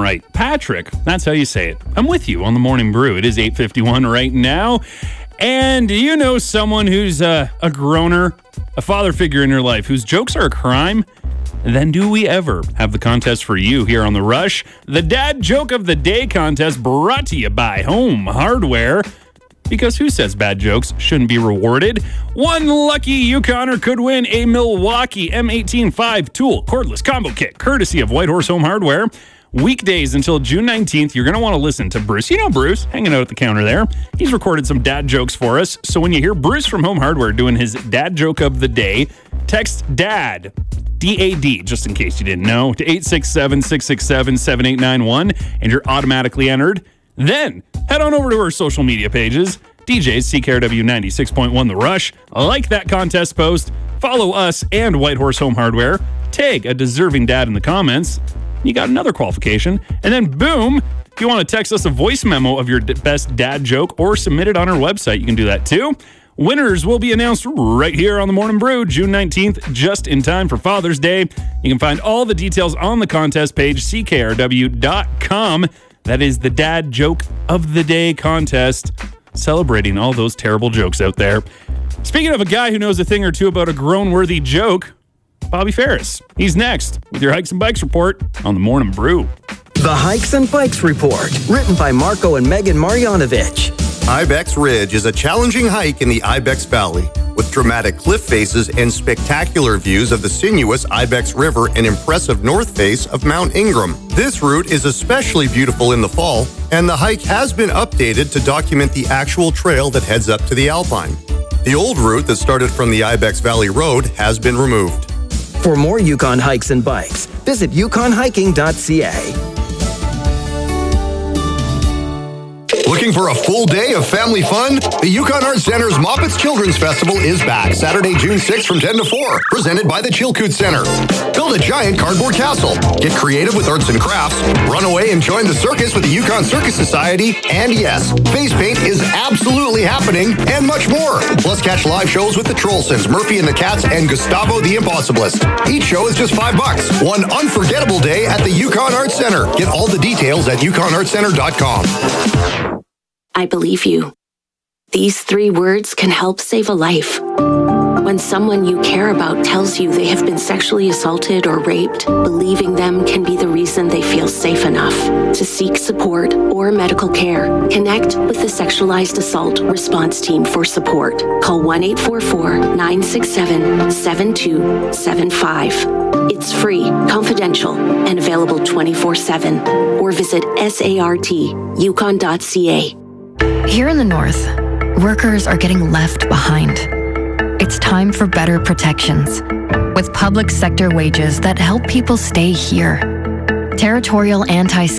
Right. Patrick, that's how you say it. I'm with you on the Morning Brew. It is 8:51 right now. And do you know someone who's a groaner, a father figure in your life, whose jokes are a crime? Then do we ever have the contest for you here on The Rush? The Dad Joke of the Day contest brought to you by Home Hardware. Because who says bad jokes shouldn't be rewarded? One lucky Yukoner could win a Milwaukee M18-5 tool cordless combo kit, courtesy of Whitehorse Home Hardware. Weekdays until June 19th, you're going to want to listen to Bruce. You know Bruce, hanging out at the counter there. He's recorded some dad jokes for us. So when you hear Bruce from Home Hardware doing his Dad Joke of the Day, text DAD, D-A-D, just in case you didn't know, to 867-667-7891, and you're automatically entered. Then head on over to our social media pages, DJ's CKRW 96.1 The Rush. Like that contest post, follow us and Whitehorse Home Hardware, tag a deserving dad in the comments. You got another qualification. And then boom, if you want to text us a voice memo of your best dad joke or submit it on our website, you can do that too. Winners will be announced right here on the Morning Brew, June 19th, just in time for Father's Day. You can find all the details on the contest page, ckrw.com. That is the Dad Joke of the Day contest, celebrating all those terrible jokes out there. Speaking of a guy who knows a thing or two about a groan-worthy joke, Bobby Ferris. He's next with your Hikes and Bikes report on the Morning Brew. The Hikes and Bikes report, written by Marco and Megan Marjanovic. Ibex Ridge is a challenging hike in the Ibex Valley with dramatic cliff faces and spectacular views of the sinuous Ibex River and impressive north face of Mount Ingram. This route is especially beautiful in the fall, and the hike has been updated to document the actual trail that heads up to the Alpine. The old route that started from the Ibex Valley Road has been removed. For more Yukon hikes and bikes, visit yukonhiking.ca. Looking for a full day of family fun? The Yukon Arts Center's Moppets Children's Festival is back Saturday, June 6th from 10 to 4, presented by the Chilkoot Center. Build a giant cardboard castle, get creative with arts and crafts, run away and join the circus with the Yukon Circus Society, and yes, face paint is absolutely happening, and much more. Plus catch live shows with the Trollsons, Murphy and the Cats, and Gustavo the Impossibilist. Each show is just $5. One unforgettable day at the Yukon Arts Center. Get all the details at yukonartscenter.com. I believe you. These 3 words can help save a life. When someone you care about tells you they have been sexually assaulted or raped, believing them can be the reason they feel safe enough to seek support or medical care. Connect with the Sexualized Assault Response Team for support. Call 1-844-967-7275. It's free, confidential, and available 24/7. Or visit sartyukon.ca. Here in the North, workers are getting left behind. It's time for better protections, with public sector wages that help people stay here. Territorial anti